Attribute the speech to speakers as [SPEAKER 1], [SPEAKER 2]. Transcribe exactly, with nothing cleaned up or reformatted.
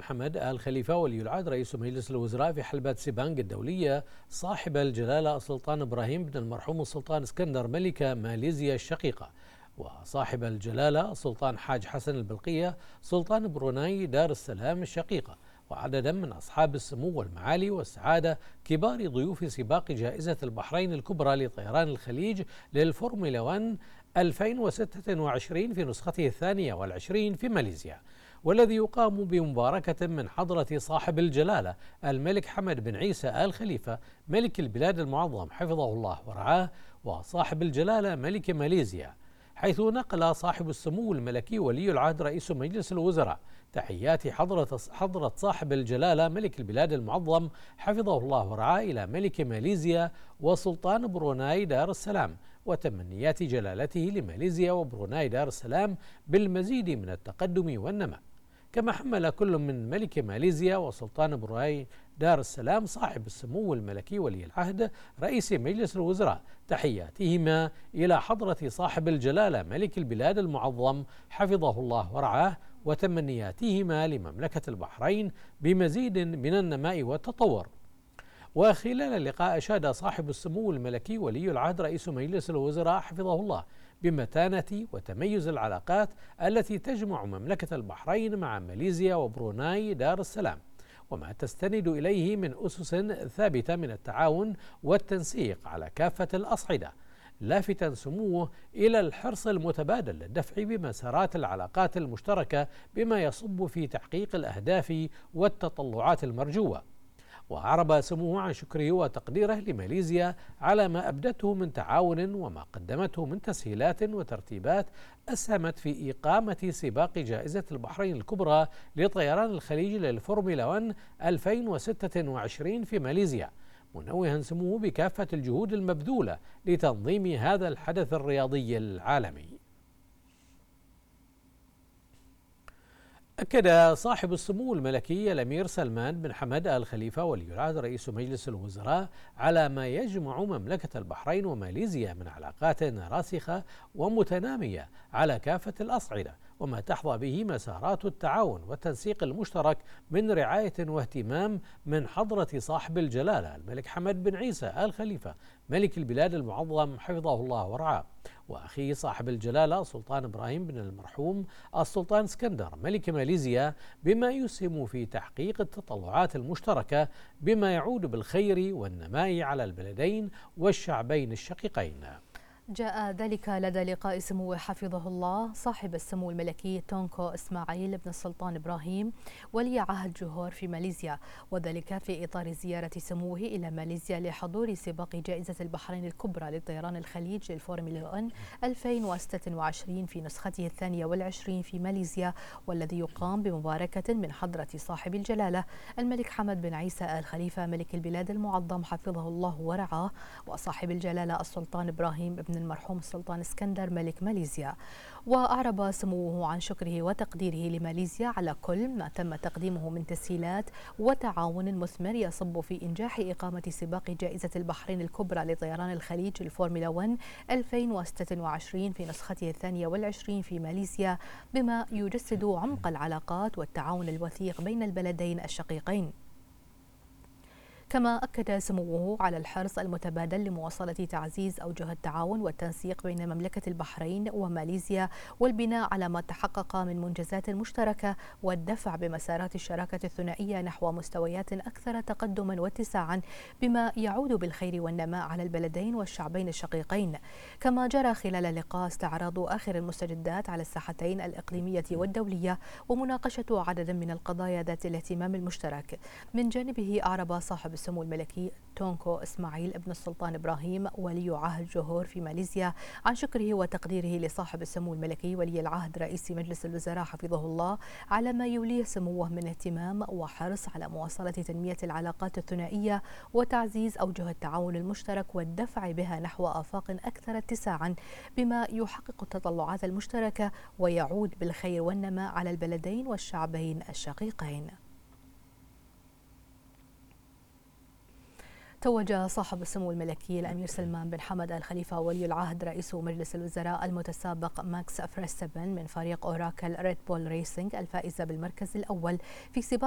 [SPEAKER 1] حمد آل خليفة ولي العهد رئيس مجلس الوزراء في حلبة سيبانج الدولية صاحب الجلالة السلطان إبراهيم بن المرحوم السلطان اسكندر ملكة ماليزيا الشقيقة، وصاحب الجلالة السلطان حاج حسن البلقية سلطان بروناي دار السلام الشقيقة، وعددا من أصحاب السمو والمعالي والسعادة كبار ضيوف سباق جائزة البحرين الكبرى لطيران الخليج للفورمولا واحد ألفين وستة وعشرين في نسخته الثانية والعشرين في ماليزيا، والذي يقام بمباركة من حضرة صاحب الجلالة الملك حمد بن عيسى آل خليفة ملك البلاد المعظم حفظه الله ورعاه، وصاحب الجلالة ملك ماليزيا، حيث نقل صاحب السمو الملكي ولي العهد رئيس مجلس الوزراء تحيات حضرة حضرة صاحب الجلالة ملك البلاد المعظم حفظه الله ورعاه إلى ملك ماليزيا وسلطان بروناي دار السلام، وتمنيات جلالته لماليزيا وبروناي دار السلام بالمزيد من التقدم والنماء. كما حمل كل من ملك ماليزيا وسلطان بروناي دار السلام صاحب السمو الملكي ولي العهد رئيس مجلس الوزراء تحياتهما إلى حضرة صاحب الجلالة ملك البلاد المعظم حفظه الله ورعاه، وتمنياتهما لمملكة البحرين بمزيد من النماء والتطور. وخلال اللقاء أشاد صاحب السمو الملكي ولي العهد رئيس مجلس الوزراء حفظه الله بمتانة وتميز العلاقات التي تجمع مملكة البحرين مع ماليزيا وبروناي دار السلام، وما تستند إليه من أسس ثابتة من التعاون والتنسيق على كافة الأصعدة، لافتا سموه إلى الحرص المتبادل للدفع بمسارات العلاقات المشتركة بما يصب في تحقيق الأهداف والتطلعات المرجوة. وأعرب سموه عن شكره وتقديره لماليزيا على ما أبدته من تعاون وما قدمته من تسهيلات وترتيبات أسهمت في إقامة سباق جائزة البحرين الكبرى لطيران الخليج للفورمولا واحد ألفين وستة وعشرين في ماليزيا، منوها سموه بكافة الجهود المبذولة لتنظيم هذا الحدث الرياضي العالمي. أكد صاحب السمو الملكي الأمير سلمان بن حمد آل خليفة ولي العهد رئيس مجلس الوزراء على ما يجمع مملكة البحرين وماليزيا من علاقات راسخة ومتنامية على كافة الأصعدة، وما تحظى به مسارات التعاون والتنسيق المشترك من رعاية واهتمام من حضرة صاحب الجلالة الملك حمد بن عيسى آل خليفة ملك البلاد المعظم حفظه الله ورعاه، وأخيه صاحب الجلالة سلطان إبراهيم بن المرحوم السلطان اسكندر ملك ماليزيا، بما يسهم في تحقيق التطلعات المشتركة بما يعود بالخير والنماء على البلدين والشعبين الشقيقين.
[SPEAKER 2] جاء ذلك لدى لقاء سموه حفظه الله صاحب السمو الملكي تونكو إسماعيل بن السلطان إبراهيم ولي عهد جوهور في ماليزيا، وذلك في إطار زيارة سموه إلى ماليزيا لحضور سباق جائزة البحرين الكبرى لطيران الخليج للفورمولا واحد ألفين وستة وعشرين في نسخته الثانية والعشرين في ماليزيا، والذي يقام بمباركة من حضرة صاحب الجلالة الملك حمد بن عيسى آل خليفة ملك البلاد المعظم حفظه الله ورعاه، وصاحب الجلالة السلطان إبراهيم بن المرحوم السلطان اسكندر ملك ماليزيا. وأعرب سموه عن شكره وتقديره لماليزيا على كل ما تم تقديمه من تسهيلات وتعاون مثمر يصب في إنجاح إقامة سباق جائزة البحرين الكبرى لطيران الخليج الفورمولا واحد ألفين وستة وعشرين في نسخته الثانية والعشرين في ماليزيا، بما يجسد عمق العلاقات والتعاون الوثيق بين البلدين الشقيقين. كما أكد سموه على الحرص المتبادل لمواصلة تعزيز أوجه التعاون والتنسيق بين مملكة البحرين وماليزيا، والبناء على ما تحقق من منجزات مشتركة، والدفع بمسارات الشراكة الثنائية نحو مستويات أكثر تقدما واتساعا بما يعود بالخير والنماء على البلدين والشعبين الشقيقين. كما جرى خلال اللقاء استعراض آخر المستجدات على الساحتين الإقليمية والدولية ومناقشة عدد من القضايا ذات الاهتمام المشترك. من جانبه أعرب صاحب السمو الملكي تونكو إسماعيل ابن السلطان إبراهيم ولي عهد جوهور في ماليزيا عن شكره وتقديره لصاحب السمو الملكي ولي العهد رئيس مجلس الوزراء حفظه الله على ما يوليه سموه من اهتمام وحرص على مواصلة تنمية العلاقات الثنائية وتعزيز أوجه التعاون المشترك والدفع بها نحو آفاق أكثر اتساعا بما يحقق التطلعات المشتركة ويعود بالخير والنماء على البلدين والشعبين الشقيقين. توج صاحب السمو الملكي الأمير سلمان بن حمد آل خليفة ولي العهد رئيس مجلس الوزراء المتسابق ماكس فريستابن من فريق أوراكل ريد بول ريسينج الفائزة بالمركز الأول في سباق